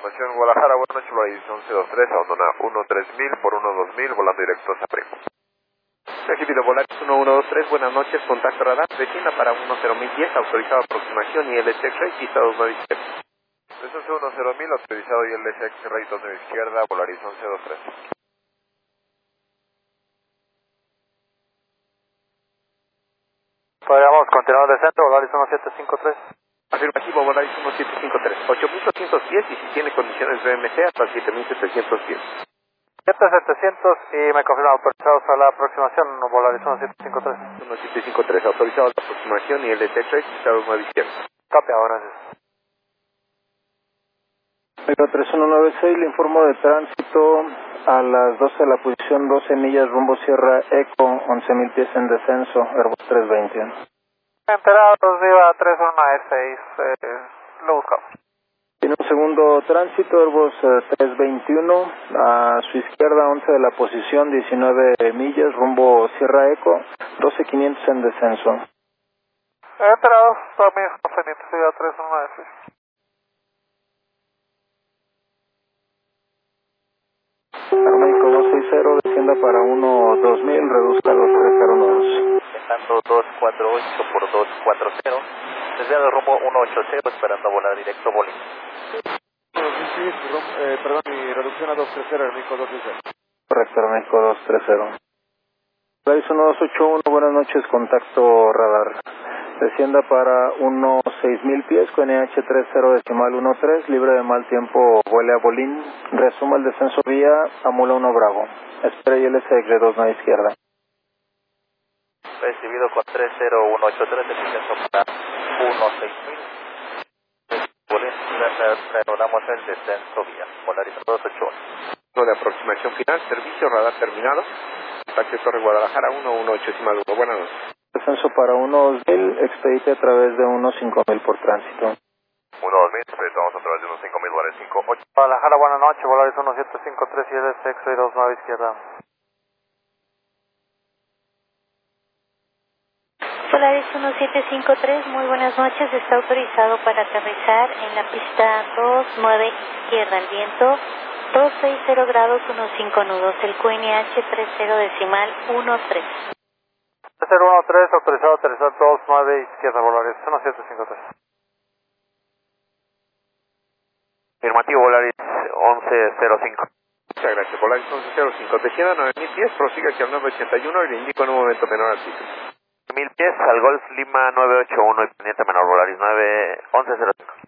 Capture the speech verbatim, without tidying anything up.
aproximación Guadalajara, buenas noches, Volaris once veintitrés, abandona uno tres mil por uno dos mil, volando directo a Saprimo. Recibido Volaris uno uno dos tres, buenas noches, contacto radar, descienda para uno cero mil diez, autorizado aproximación y L T X y estados nueve izquierda. Descenso uno cero mil, autorizado y L T X, rayos nueve izquierda, Volaris once veintitrés. Podríamos continuar descenso, Volaris uno siete cinco tres. Afirmativo, Volaris uno siete cinco tres, ocho mil doscientos diez y si tiene condiciones B M C hasta siete mil setecientos diez. siete mil setecientos y me confirma autorizados a la aproximación, Volaris uno siete cinco tres. uno siete cinco tres, autorizado a la aproximación y L T X y estados nueve izquierda. Copia, gracias. Mega tres uno nueve seis, le informo de tránsito a las doce de la posición doce millas rumbo Sierra Eco, once mil pies en descenso, Airbus trescientos veinte. Enterados, Viva tres uno nueve seis, eh, lo buscamos. Tiene un segundo tránsito, Airbus eh, trescientos veintiuno, a su izquierda once de la posición, diecinueve millas rumbo Sierra Eco, doce mil quinientos en descenso. Enterados, también pendientes, Viva tres uno nueve seis. México dos seis cero, descienda para uno dos mil, reduzca a los tres cero dos. Dejando dos cuatro ocho por dos cuatro cero, desviado rumbo uno ocho cero, esperando volar directo Bolín. Eh, perdón, mi reducción a dos tres cero, México dos seis cero. Correcto, México dos tres cero. Volaris uno dos ocho uno, buenas noches, contacto radar. Descienda para uno seis mil pies con N H treinta decimal uno tres, libre de mal tiempo, vuele a Bolín. Resuma el descenso vía Amula uno Bravo. Espera y L S X dos nueve izquierda. Recibido con tres cero uno ocho tres, el descenso para uno seis mil. Bolín, reanudamos el descenso vía Volaris dos ocho uno. De aproximación final, servicio radar terminado. Taxi Torre Guadalajara uno uno ocho decimal uno, buenas noches. Descenso para uno dos mil, expedite a través de uno cinco mil por tránsito. uno dos mil, expeditamos a través de uno cinco mil, Volaris cinco ocho. Guadalajara, buenas noches, Volaris uno siete cinco tres y L T X dos nueve izquierda. Volaris uno siete cinco tres, muy buenas noches, está autorizado para aterrizar en la pista dos nueve izquierda, el viento dos seis cero grados, quince nudos, el Q N H treinta decimal uno tres. cero uno tres, autorizado a aterrizar dos nueve izquierda, Volaris uno siete cinco tres. Afirmativo, Volaris once cero cinco. Muchas gracias, Volaris once cero cinco, descienda nueve mil pies, prosigue hacia el nueve ochenta y uno y le indico en un momento menor altitud. Mil pies al Golf Lima nueve ocho uno y pendiente menor, Volaris nueve once cero cinco.